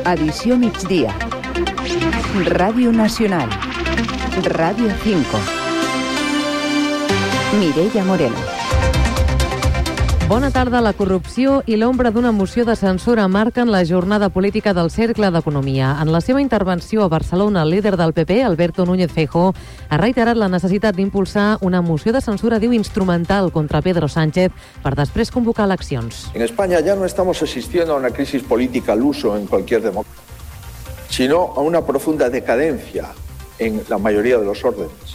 Edició migdia. Ràdio Nacional. Ràdio 5. Mireia Moreno. Bona tarda. La corrupció i l'ombra d'una moció de censura marquen la jornada política del Cercle d'Economia. En la seva intervenció a Barcelona, el líder del PP, Alberto Núñez Feijóo, ha reiterat la necessitat d'impulsar una moció de censura, diu, instrumental contra Pedro Sánchez per després convocar eleccions. En España ya no estamos asistiendo a una crisis política al uso en cualquier democracia, sino a una profunda decadencia en la mayoría de los órdenes.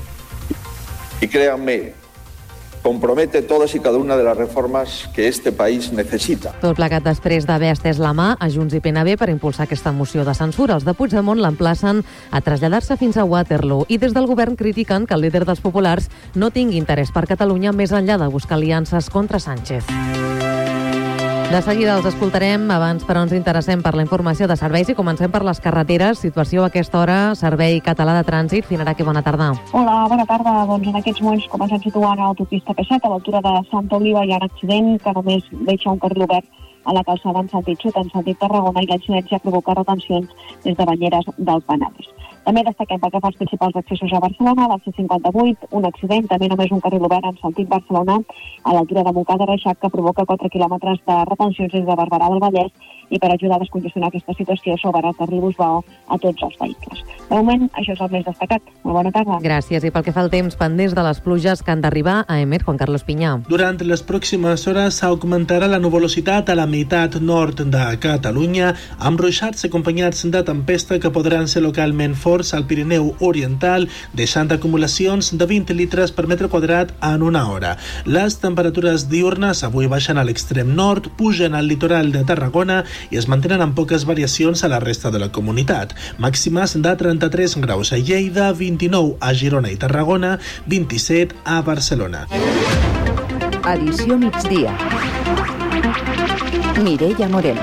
Y créanme, compromete todas y cada una de las reformas que este país necesita. Tot plegat després d'haver estès la mà a Junts i PNB per impulsar aquesta moció de censura. Els de Puigdemont l'emplacen a traslladar-se fins a Waterloo i des del govern critiquen que el líder dels populars no tingui interès per Catalunya més enllà de buscar aliances contra Sánchez. De seguida els escoltarem. Abans, però, ens interessem per la informació de serveis i comencem per les carreteres. Situació a aquesta hora, Servei Català de Trànsit. Finarà, bona tarda. Hola, bona tarda. Doncs en aquests moments comencem situant a l'autopista P7, a l'altura de Santa Oliva, hi ha un accident que només deixa un carril obert a la calçada en sentit sud, en sentit Tarragona, i l'incidència provoca retencions des de Banyeres del Penedès. També destaquem pel que fa als principals accessos a Barcelona, a la C58, un accident, també només un carril obert en sentit Barcelona, a l'altura de Montcada de Reixac, que provoca 4 quilòmetres de retencions des de Barberà del Vallès, i per ajudar a descongestionar aquesta situació s'obre el carril Busbao a tots els vehicles. De moment, això és el més destacat. Molt bona tarda. Gràcies. I pel que fa al temps, pendents de les pluges que han d'arribar a Emet, Juan Carlos Piña. Durant les pròximes hores augmentarà la nuvolositat a la meitat nord de Catalunya, amb ruixats acompanyats de tempesta que podran ser localment forts al Pirineu Oriental, deixant acumulacions de 20 litres per metre quadrat en una hora. Les temperatures diurnes avui baixen a l'extrem nord, pugen al litoral de Tarragona i es mantenen amb poques variacions a la resta de la comunitat. Màximes de 33 graus a Lleida, 29 a Girona i Tarragona, 27 a Barcelona. Edició migdia. Mireia Moreno.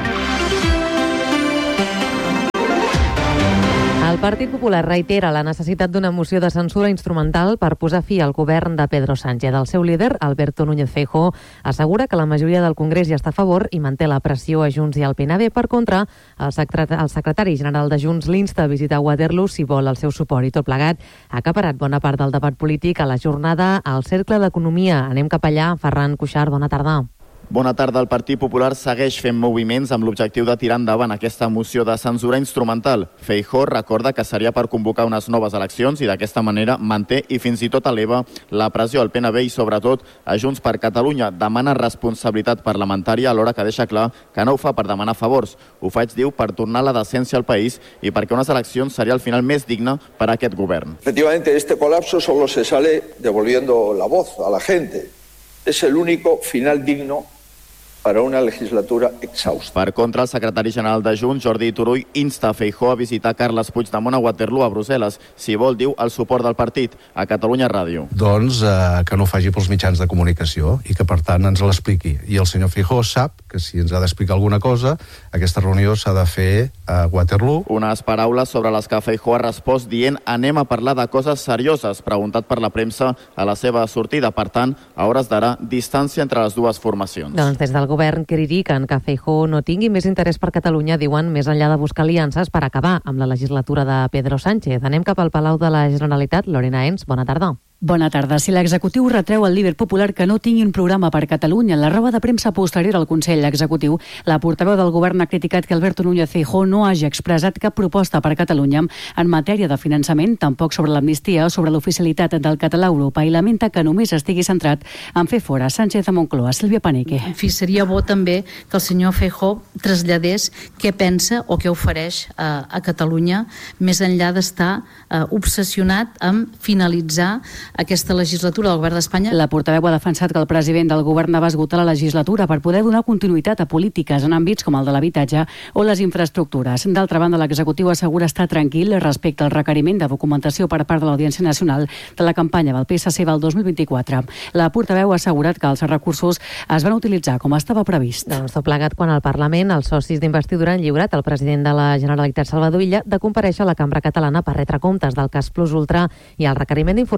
El Partit Popular reitera la necessitat d'una moció de censura instrumental per posar fi al govern de Pedro Sánchez. El seu líder, Alberto Núñez Feijóo, assegura que la majoria del Congrés hi està a favor i manté la pressió a Junts i al PNB. Per contra, el secretari general de Junts l'insta a visitar Waterloo si vol el seu suport, i tot plegat ha acaparat bona part del debat polític a la jornada al Cercle d'Economia. Anem cap allà. Ferran Cuixart, bona tarda. Bona tarda. El Partit Popular segueix fent moviments amb l'objectiu de tirar endavant aquesta moció de censura instrumental. Feijóo recorda que seria per convocar unes noves eleccions i d'aquesta manera manté i fins i tot eleva la pressió al PNB i sobretot a Junts per Catalunya. Demana responsabilitat parlamentària alhora que deixa clar que no ho fa per demanar favors. Ho faig, diu, per tornar la decència al país i perquè unes eleccions seria el final més digne per a aquest govern. Efectivamente, este colapso solo se sale devolviendo la voz a la gente. Es el único final digno para una legislatura exhausta. Per contra, el secretari general de Junts, Jordi Turull, insta a Feijóo a visitar Carles Puigdemont a Waterloo, a Brussel·les, si vol, diu, el suport del partit. A Catalunya Ràdio. Doncs que no ho faci pels mitjans de comunicació i que, per tant, ens l'expliqui. I el senyor Feijóo sap que si ens ha d'explicar alguna cosa, aquesta reunió s'ha de fer a Waterloo. Unes paraules sobre les que Feijóo ha respost dient anem a parlar de coses serioses, preguntat per la premsa a la seva sortida. Per tant, a hores d'ara, distància entre les dues formacions. Doncs des del govern critiquen que Feijóo no tingui més interès per Catalunya, diuen, més enllà de buscar aliances per acabar amb la legislatura de Pedro Sánchez. Anem cap al Palau de la Generalitat. Lorena Ens, bona tarda. Bona tarda. Si l'executiu retreu al líder popular que no tingui un programa per Catalunya, en la roda de premsa posterior al Consell Executiu, la portaveu del govern ha criticat que Alberto Núñez Feijóo no hagi expressat cap proposta per Catalunya en matèria de finançament, tampoc sobre l'amnistia o sobre l'oficialitat del català a Europa, i lamenta que només estigui centrat en fer fora Sánchez a Moncloa. Sílvia Paneque. En fi, seria bo també que el senyor Feijóo traslladés què pensa o què ofereix a Catalunya, més enllà d'estar obsessionat amb finalitzar aquesta legislatura del govern d'Espanya. La portaveu ha defensat que el president del govern va esgotar la legislatura per poder donar continuïtat a polítiques en àmbits com el de l'habitatge o les infraestructures. D'altra banda, l'executiu assegura estar tranquil respecte al requeriment de documentació per part de l'Audiència Nacional de la campanya del PSC del 2024. La portaveu ha assegurat que els recursos es van utilitzar com estava previst. Doncs tot plegat quan al Parlament els socis d'investidura han lliurat al president de la Generalitat, Salvador Illa, de comparèixer a la Cambra Catalana per retre comptes del cas Plus Ultra i el requeriment d'informació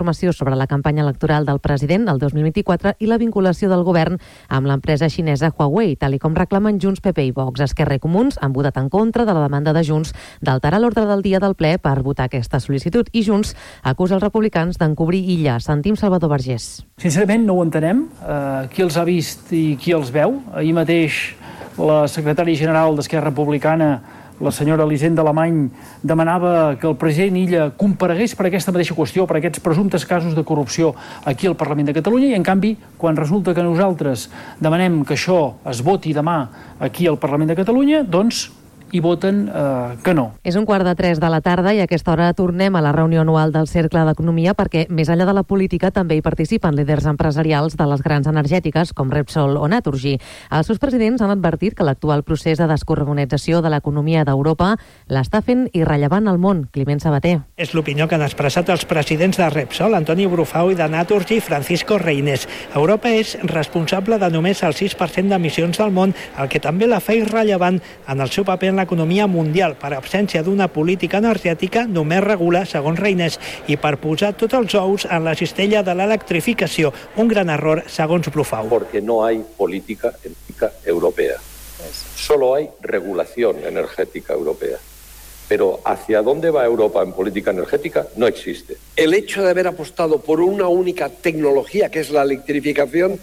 sobre la campanya electoral del president del 2024 i la vinculació del govern amb l'empresa xinesa Huawei, tal com reclamen Junts, PP i Vox. Esquerra i Comuns han votat en contra de la demanda de Junts d'alterar l'ordre del dia del ple per votar aquesta sol·licitud i Junts acusa els republicans d'encobrir Illa. Sentim Salvador Vergés. Sincerament no ho entenem, qui els ha vist i qui els veu. Ahir mateix la secretària general d'Esquerra Republicana, la senyora Elisenda Alemany, demanava que el president Illa comparegués per aquesta mateixa qüestió, per aquests presumptes casos de corrupció aquí al Parlament de Catalunya, i en canvi, quan resulta que nosaltres demanem que això es voti demà aquí al Parlament de Catalunya, doncs i voten que no. És 2:45 de la tarda i a aquesta hora tornem a la reunió anual del Cercle d'Economia perquè, més enllà de la política, també hi participen líders empresarials de les grans energètiques com Repsol o Naturgy. Els seus presidents han advertit que l'actual procés de descarbonització de l'economia d'Europa l'està fent irrellevant al món. Climent Sabater. És l'opinió que han expressat els presidents de Repsol, Antoni Brufau, i de Naturgy, Francisco Reynés. Europa és responsable de només el 6% d'emissions del món, el que també la fa irrellevant en el seu paper en l'economia mundial. Per absència d'una política energètica, només regula, segons Reynés, i per posar tots els ous en la cistella de l'electrificació. Un gran error, segons Brufau. Porque no hay política energética europea. Solo hay regulación energética europea. Pero ¿hacia dónde va Europa en política energética? No existe. El hecho de haber apostado por una única tecnología, que es la electrificación,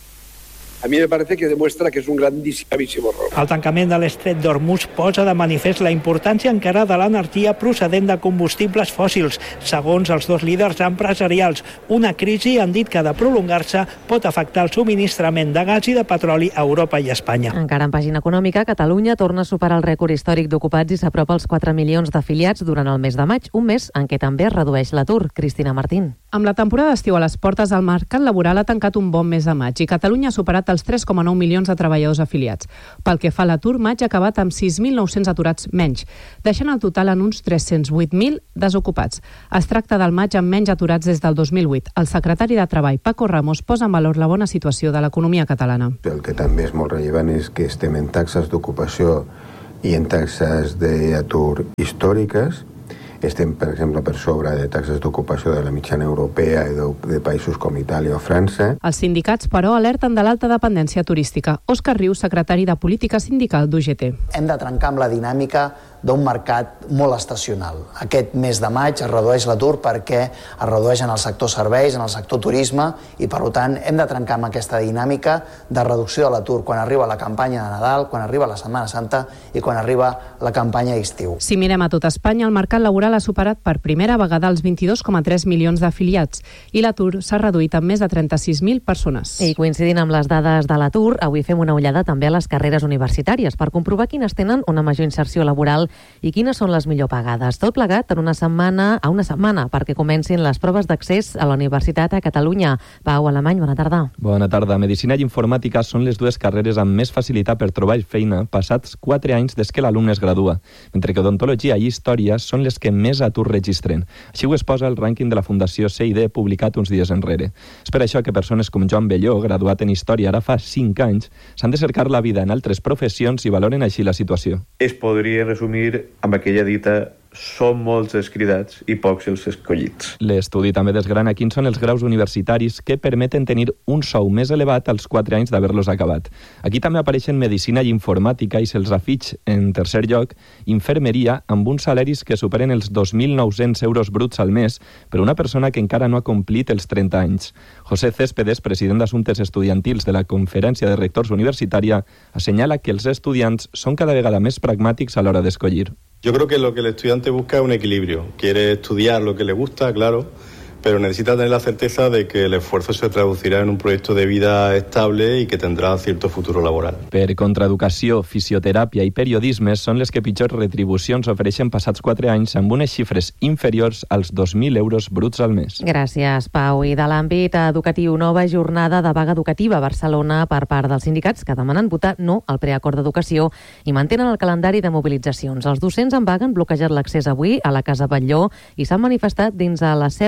a mi me parece que demuestra que és un grandíssim error. El tancament de l'estret d'Hormuz posa de manifest la importància encara de l'energia procedent de combustibles fòssils. Segons els dos líders empresarials, una crisi, han dit que de prolongar-se pot afectar el subministrament de gas i de petroli a Europa i Espanya. Encara en pàgina econòmica, Catalunya torna a superar el rècord històric d'ocupats i s'apropa als 4 milions d'afiliats durant el mes de maig, un mes en què també es redueix l'atur. Cristina Martín. Amb la temporada d'estiu a les portes, el mercat laboral ha tancat un bon mes de maig i Catalunya ha superat els 3,9 milions de treballadors afiliats. Pel que fa a l'atur, maig ha acabat amb 6.900 aturats menys, deixant el total en uns 308.000 desocupats. Es tracta del maig amb menys aturats des del 2008. El secretari de Treball, Paco Ramos, posa en valor la bona situació de l'economia catalana. El que també és molt rellevant és que estem en taxes d'ocupació i en taxes d'atur històriques. Estem, per exemple, per sobre de taxes d'ocupació de la mitjana europea i de països com Itàlia o França. Els sindicats, però, alerten de l'alta dependència turística. Òscar Rius, secretari de Política Sindical d'UGT. Hem de trencar amb la dinàmica d'un mercat molt estacional. Aquest mes de maig es redueix l'atur perquè es redueix en el sector serveis, en el sector turisme, i per tant hem de trencar amb aquesta dinàmica de reducció de l'atur quan arriba la campanya de Nadal, quan arriba la Setmana Santa i quan arriba la campanya d'estiu. Si mirem a tot Espanya, el mercat laboral ha superat per primera vegada els 22,3 milions d'afiliats i l'atur s'ha reduït en més de 36.000 persones. I coincidint amb les dades de l'atur, avui fem una ullada també a les carreres universitàries per comprovar quines tenen una major inserció laboral i quines són les millor pagades. Tot plegat en una setmana perquè comencin les proves d'accés a la universitat a Catalunya. Pau Alemany, bona tarda. Bona tarda. Medicina i informàtica són les dues carreres amb més facilitat per trobar feina passats 4 anys des que l'alumne es gradua, mentre que odontologia i història són les que més atur registren. Així ho exposa el rànquing de la Fundació CID publicat uns dies enrere. És per això que persones com Joan Belló, graduat en història ara fa 5 anys, s'han de cercar la vida en altres professions i valoren així la situació. Es podria resumir amb aquella dita: són molts els cridats i pocs els escollits. L'estudi també desgrana quins són els graus universitaris que permeten tenir un sou més elevat als 4 anys d'haver-los acabat. Aquí també apareixen medicina i informàtica i se'ls afitx, en tercer lloc, infermeria amb uns salaris que superen els 2.900 euros bruts al mes per una persona que encara no ha complit els 30 anys. José Céspedes, president d'Assumptes Estudiantils de la Conferència de Rectors Universitària, assenyala que els estudiants són cada vegada més pragmàtics a l'hora d'escollir. Yo creo que lo que el estudiante busca es un equilibrio. Quiere estudiar lo que le gusta, claro, pero necesita tener la certeza de que el esfuerzo se traducirá en un proyecto de vida estable y que tendrá cierto futuro laboral. Per contra, educació, fisioteràpia i periodisme són les que pitjors retribucions ofereixen passats 4 anys amb unes xifres inferiors als 2.000 euros bruts al mes. Gràcies, Pau. I de l'àmbit educatiu, nova jornada de vaga educativa a Barcelona per part dels sindicats que demanen votar no al preacord d'educació i mantenen el calendari de mobilitzacions. Els docents en vaga han bloquejat l'accés avui a la Casa Batlló i s'han manifestat dins a la seu del Consorci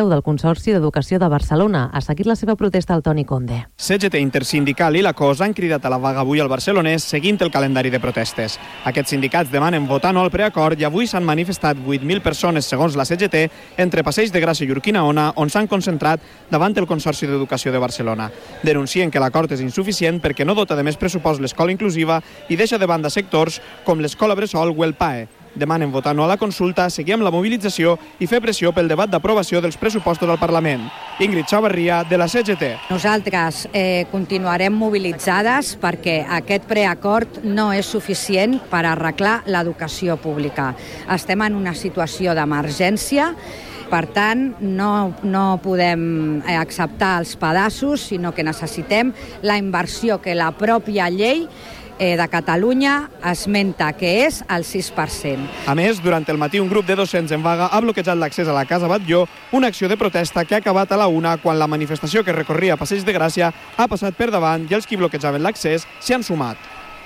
Consorci d'Educació de Barcelona. Ha seguit la seva protesta al Toni Conde. CGT Intersindical i la COS han cridat a la vaga avui al barcelonès seguint el calendari de protestes. Aquests sindicats demanen votar no al preacord i avui s'han manifestat 8.000 persones, segons la CGT, entre Passeig de Gràcia i Urquinaona, on s'han concentrat davant el Consorci d'Educació de Barcelona. Denuncien que l'acord és insuficient perquè no dota de més pressupost l'escola inclusiva i deixa de banda sectors com l'escola bressol o el PAE. Demanen votar no a la consulta, seguir amb la mobilització i fer pressió pel debat d'aprovació dels pressupostos al Parlament. Ingrid Chavarria, de la CGT. Nosaltres continuarem mobilitzades perquè aquest preacord no és suficient per arreglar l'educació pública. Estem en una situació d'emergència. Per tant, no podem acceptar els pedaços, sinó que necessitem la inversió que la pròpia llei de Catalunya esmenta, que és el 6%. A més, durant el matí un grup de docents en vaga ha bloquejat l'accés a la Casa Batlló, una acció de protesta que ha acabat a la 1 quan la manifestació que recorria Passeig de Gràcia ha passat per davant i els qui bloquejaven l'accés s'hi han sumat.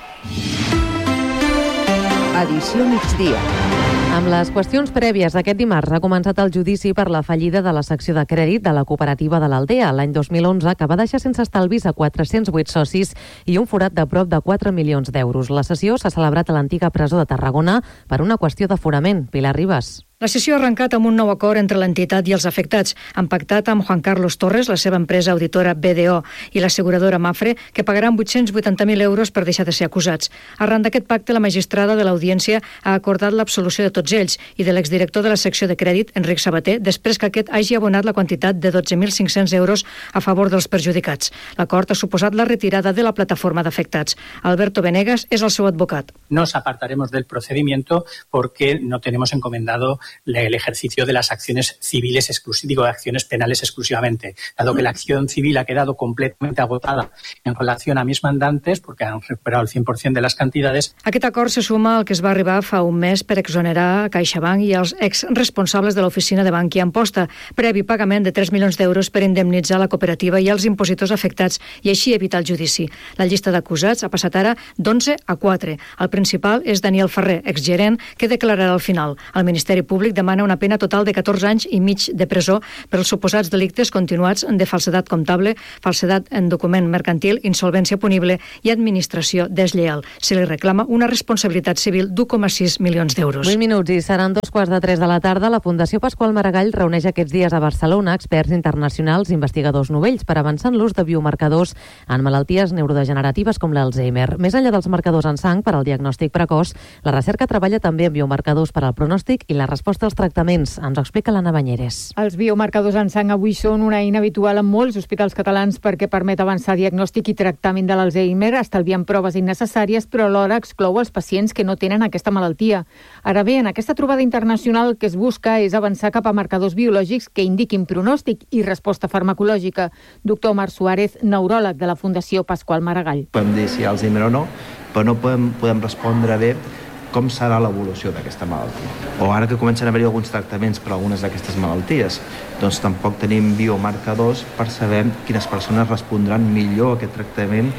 Edició migdia. Amb les qüestions prèvies, aquest dimarts ha començat el judici per la fallida de la secció de crèdit de la cooperativa de l'Aldea l'any 2011, que va deixar sense estalvis a 408 socis i un forat de prop de 4 milions d'euros. La sessió s'ha celebrat a l'antiga presó de Tarragona per una qüestió d'aforament. Pilar Ribas. La sessió ha arrencat amb un nou acord entre l'entitat i els afectats. Han pactat amb Juan Carlos Torres, la seva empresa auditora BDO, i l'asseguradora Mafre, que pagaran 880.000 euros per deixar de ser acusats. Arran d'aquest pacte, la magistrada de l'audiència ha acordat l'absolució de tots ells i de l'exdirector de la secció de crèdit, Enric Sabater, després que aquest hagi abonat la quantitat de 12.500 euros a favor dels perjudicats. L'acord ha suposat la retirada de la plataforma d'afectats. Alberto Venegas és el seu advocat. Nos apartaremos del procedimiento porque no tenemos encomendado el ejercicio de las acciones civiles digo, acciones penales exclusivamente, dado que la acción civil ha quedado completamente agotada en relación a mis mandantes, porque han recuperado el 100% de las cantidades. Aquest acord se suma al que es va arribar fa un mes per exonerar CaixaBank i els exresponsables de l'oficina de Bankia Amposta, previ pagament de 3 milions d'euros per indemnitzar la cooperativa i els impositors afectats i així evitar el judici. La llista d'acusats ha passat ara d'11 a 4. El principal és Daniel Ferrer, exgerent, que declararà al final. El Ministeri Públic demana una pena total de 14 anys i mig de presó per als suposats delictes continuats de falsedat comptable, falsedat en document mercantil, insolvència punible i administració deslleial. Se li reclama una responsabilitat civil d'1,6 milions d'euros. 8 minuts i seran 2:15 de la tarda. La Fundació Pasqual Maragall reuneix aquests dies a Barcelona experts internacionals i investigadors novells per avançar en l'ús de biomarcadors en malalties neurodegeneratives com l'Alzheimer. Més enllà dels marcadors en sang per al diagnòstic precoç, la recerca treballa també en biomarcadors per al pronòstic i la resposta als tractaments. Ens ho explica l'Anna Banyeres. Els biomarcadors en sang avui són una eina habitual en molts hospitals catalans perquè permet avançar diagnòstic i tractament de l'Alzheimer, estalviant proves innecessàries, però alhora exclou els pacients que no tenen aquesta malaltia. Ara bé, en aquesta trobada internacional el que es busca és avançar cap a marcadors biològics que indiquin pronòstic i resposta farmacològica. Doctor Omar Suárez, neuròleg de la Fundació Pasqual Maragall. Podem dir si Alzheimer o no, però no podem respondre bé com serà l'evolució d'aquesta malaltia. O ara que comencen a haver-hi alguns tractaments per a algunes d'aquestes malalties, doncs tampoc tenim biomarcadors per saber quines persones respondran millor a aquest tractament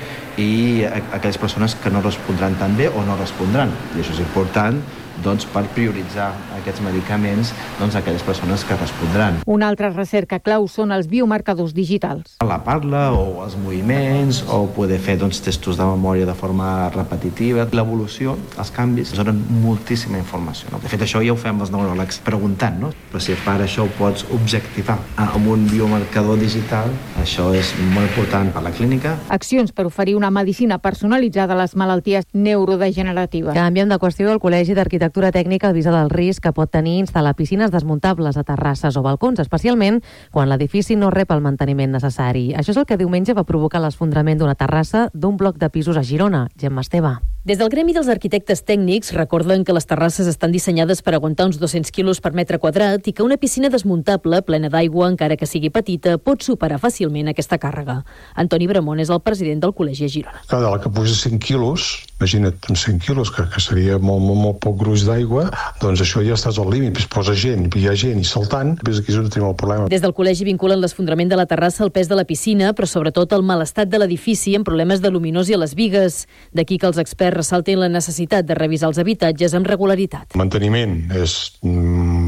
i aquelles persones que no respondran tan bé o no respondran. I això és important doncs, per prioritzar aquests medicaments a aquelles persones que respondran. Una altra recerca clau són els biomarcadors digitals. La parla o els moviments o poder fer testos de memòria de forma repetitiva. L'evolució, els canvis, donen moltíssima informació. De fet, això ja ho fem els neuròlegs preguntant, no? Però si a part això ho pots objectivar amb un biomarcador digital, això és molt important per la clínica. Accions per oferir una medicina personalitzada a les malalties neurodegeneratives. Canviem de qüestió. El Col·legi d'Arquitectura Tècnica avisa del risc que pot tenir instal·lar piscines desmuntables a terrasses o balcons, especialment quan l'edifici no rep el manteniment necessari. Això és el que diumenge va provocar l'esfondrament d'una terrassa d'un bloc de pisos a Girona. Gemma Esteve. Des del Gremi dels Arquitectes Tècnics recorden que les terrasses estan dissenyades per aguantar uns 200 quilos per metre quadrat i que una piscina desmuntable, plena d'aigua, encara que sigui petita, pot superar fàcilment aquesta càrrega. Antoni Bramón és el president del Col·legi a Girona. Cada vegada que puges 100 quilos, imagina't amb 100 quilos, que seria molt poc gruix d'aigua, doncs això ja estàs al límit, es posa gent, hi ha gent i saltant, ves aquí és on tenim el problema. Des del Col·legi vinculen l'esfondrament de la terrassa al pes de la piscina, però sobretot el mal estat de l'edifici amb problemes de luminosi a les bigues. D'aquí que els experts ressaltin la necessitat de revisar els habitatges amb regularitat. Manteniment és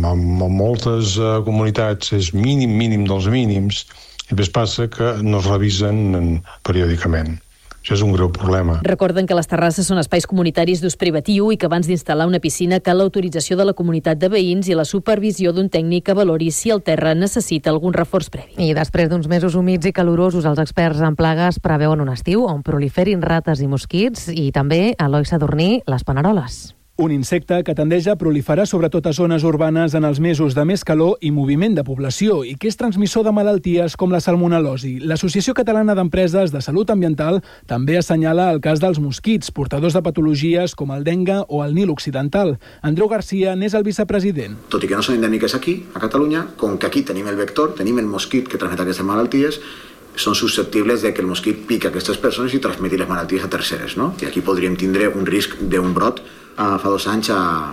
moltes comunitats és mínim dels mínims, i després passa que no es revisen periòdicament. Això és un greu problema. Recorden que les terrasses són espais comunitaris d'ús privatiu i que abans d'instal·lar una piscina cal l'autorització de la comunitat de veïns i la supervisió d'un tècnic que valori si el terra necessita algun reforç previ. I després d'uns mesos humits i calorosos, els experts en plagues preveuen un estiu on proliferin rates i mosquits i també, Eloi Sadurní, les paneroles. Un insecte que tendeix a proliferar sobretot a zones urbanes en els mesos de més calor i moviment de població i que és transmissor de malalties com la salmonel·losi. L'Associació Catalana d'Empreses de Salut Ambiental també assenyala el cas dels mosquits, portadors de patologies com el dengue o el Nil Occidental. Andreu Garcia n'és el vicepresident. Tot i que no són endèmiques aquí, a Catalunya, com que aquí tenim el vector, tenim el mosquit que transmet aquestes malalties, són susceptibles de que el mosquit piqui aquestes persones i transmeti les malalties a terceres, no? I aquí podríem tindre un risc d'un brot. Fa 2 anys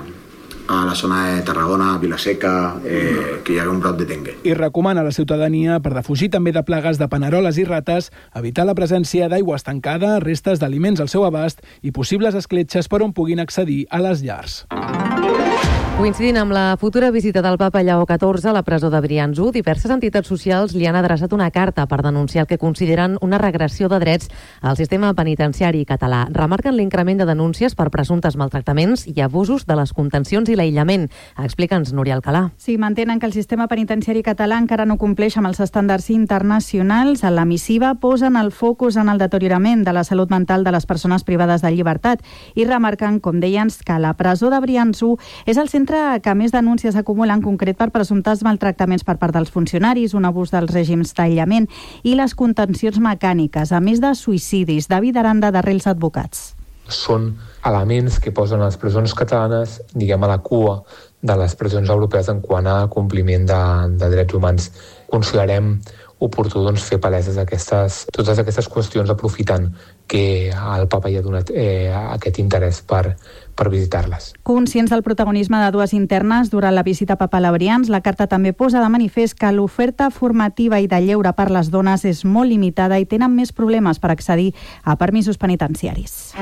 a la zona de Tarragona, Vilaseca, que hi ha un brot de dengue. I recomana a la ciutadania, per defugir també de plagues de paneroles i rates, evitar la presència d'aigua estancada, restes d'aliments al seu abast i possibles escletxes per on puguin accedir a les llars. Coincidint amb la futura visita del papa Lleó XIV a la presó de Brians-1, diverses entitats socials li han adreçat una carta per denunciar el que consideren una regressió de drets al sistema penitenciari català. Remarquen l'increment de denúncies per presumptes maltractaments i abusos de les contencions i l'aïllament. Explica'ns, Núria Alcalà. Sí, mantenen que el sistema penitenciari català encara no compleix amb els estàndards internacionals. En la missiva posen el focus en el deteriorament de la salut mental de les persones privades de llibertat i remarquen, com deien, que la presó de Brians-1 és el centre que més denúncies acumula en concret per presumptes maltractaments per part dels funcionaris, un abús dels règims d'aïllament i les contencions mecàniques, a més de suïcidis. David Aranda, darrer els advocats. Són elements que posen les presons catalanes, diguem, a la cua de les presons europees en quant a compliment de drets humans. Considerem oportú fer paleses totes aquestes qüestions, aprofitant que el papa hi ha donat aquest interès per visitar-les. Conscients del protagonisme de dues internes durant la visita papal a Brians, la carta també posa de manifest que l'oferta formativa i de lleure per les dones és molt limitada i tenen més problemes per accedir a permisos penitenciaris.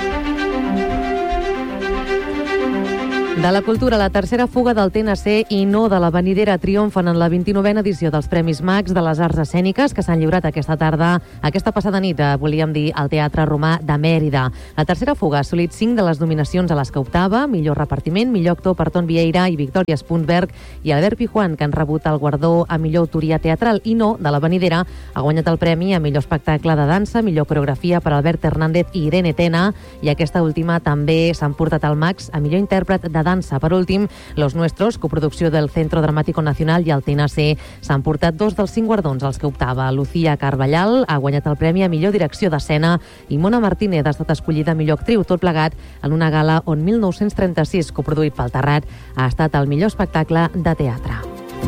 De la cultura, la tercera fuga del TNC i no de la venidera triomfen en la 29a edició dels Premis Max de les Arts Escèniques que s'han lliurat aquesta passada nit, volíem dir, al Teatre Romà de Mèrida. La tercera fuga ha assolit 5 de les nominacions a les que optava, millor repartiment, millor actor per Ton Vieira i Victòria Spunsberg i Albert Pijuan, que han rebut el guardó a millor autoria teatral, i no de la venidera ha guanyat el premi a millor espectacle de dansa, millor coreografia per Albert Hernández i Irene Tena, i aquesta última també s'han portat al Max a millor intèrpret de dansa. Per últim, Los Nuestros, coproducció del Centro Dramático Nacional i el TNC, s'han portat 2 dels 5 guardons als que optava. Lucía Carballal ha guanyat el premi a millor direcció d'escena i Mona Martínez ha estat escollida millor actriu, tot plegat en una gala on 1936, coproduït pel Terrat, ha estat el millor espectacle de teatre.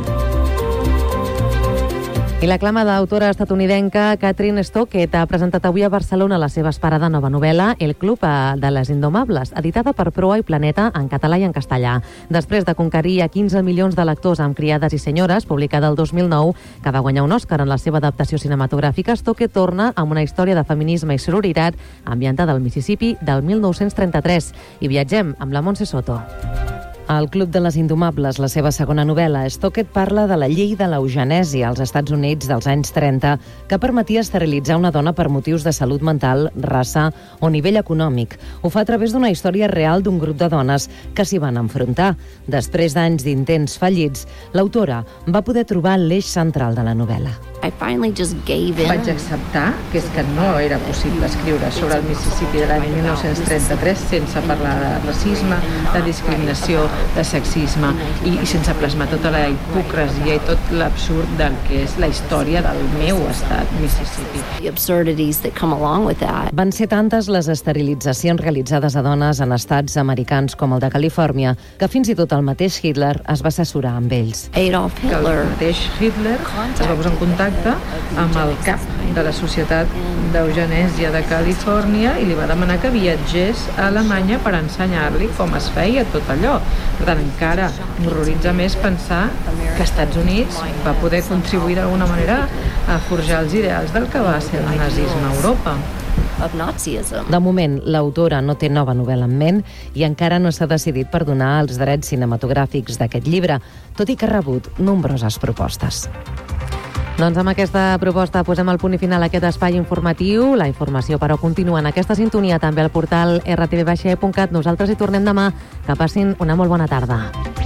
I l'aclamada autora estatunidenca Kathryn Stockett ha presentat avui a Barcelona la seva esperada nova novel·la El Club de les Indomables, editada per Proa i Planeta en català i en castellà. Després de conquerir a 15 milions de lectors amb Criades i senyores, publicada el 2009, que va guanyar un Òscar en la seva adaptació cinematogràfica, Stockett torna amb una història de feminisme i sororitat ambientada al Mississippi del 1933. I viatgem amb la Montse Soto. El Club de les Indomables, la seva segona novel·la, Stockett parla de la llei de l'eugenèsia als Estats Units dels anys 30 que permetia esterilitzar una dona per motius de salut mental, raça o nivell econòmic. Ho fa a través d'una història real d'un grup de dones que s'hi van enfrontar. Després d'anys d'intents fallits, l'autora va poder trobar l'eix central de la novel·la. Vaig acceptar que és que no era possible escriure sobre el Mississippi de l'any 1933 sense parlar de racisme, de discriminació, de sexisme i sense plasmar tota la hipocresia i tot l'absurd del que és la història del meu estat, Mississippi. Van ser tantes les esterilitzacions realitzades a dones en estats americans com el de Califòrnia que fins i tot el mateix Hitler es va assessorar amb ells. El mateix Hitler es va posar en contacte amb el cap de la Societat d'Eugenèsia de Califòrnia i li va demanar que viatgés a Alemanya per ensenyar-li com es feia tot allò. Per tant, encara m'horroritza més pensar que Estats Units va poder contribuir d'alguna manera a forjar els ideals del que va ser el nazisme a Europa. De moment, l'autora no té nova novel·la en ment i encara no s'ha decidit per donar els drets cinematogràfics d'aquest llibre, tot i que ha rebut nombroses propostes. Doncs amb aquesta proposta posem el punt i final a aquest espai informatiu. La informació, però, continua en aquesta sintonia també al portal rtv.cat. Nosaltres hi tornem demà. Que passin una molt bona tarda.